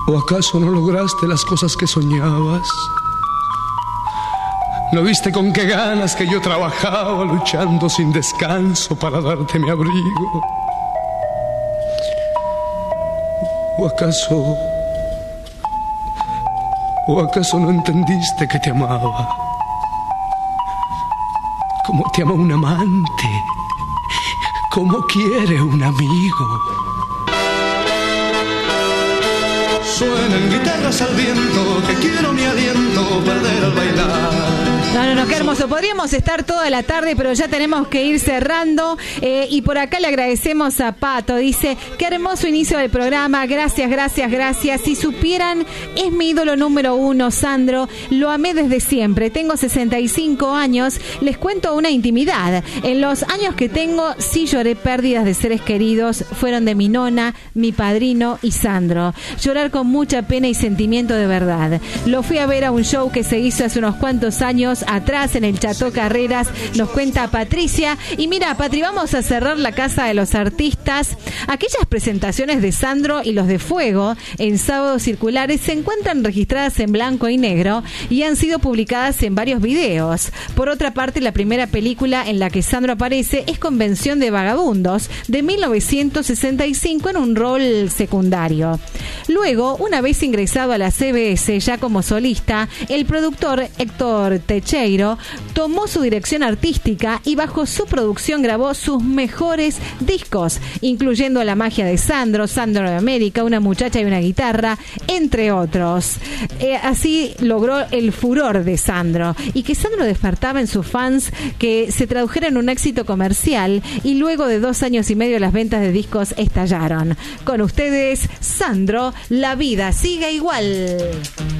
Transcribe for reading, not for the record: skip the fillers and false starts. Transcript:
¿O acaso no lograste las cosas que soñabas? ¿No viste con qué ganas que yo trabajaba luchando sin descanso para darte mi abrigo? ¿O acaso no entendiste que te amaba? Como te ama un amante, como quiere un amigo. Suenan guitarras al viento, que quiero mi aliento perder al bailar. No, qué hermoso. Podríamos estar toda la tarde, pero ya tenemos que ir cerrando. Y por acá le agradecemos a Pato. Dice, qué hermoso inicio del programa. Gracias. Si supieran, es mi ídolo número 1, Sandro. Lo amé desde siempre. Tengo 65 años. Les cuento una intimidad. En los años que tengo, sí lloré pérdidas de seres queridos. Fueron de mi nona, mi padrino y Sandro. Llorar con mucha pena y sentimiento de verdad. Lo fui a ver a un show que se hizo hace unos cuantos años atrás en el Chateau Carreras, nos cuenta Patricia. Y mira, Patri, vamos a cerrar la Casa de los Artistas. Aquellas presentaciones de Sandro y los de Fuego en Sábados Circulares se encuentran registradas en blanco y negro y han sido publicadas en varios videos. Por otra parte, la primera película en la que Sandro aparece es Convención de Vagabundos, de 1965, en un rol secundario. Luego, una vez ingresado a la CBS ya como solista, el productor Héctor Techeiro tomó su dirección artística y bajo su producción grabó sus mejores discos, incluyendo La magia de Sandro, Sandro de América, Una muchacha y una guitarra, entre otros. Así logró el furor de Sandro y que Sandro despertaba en sus fans, que se tradujera en un éxito comercial, y luego de 2 años y medio las ventas de discos estallaron. Con ustedes, Sandro, la vida sigue igual.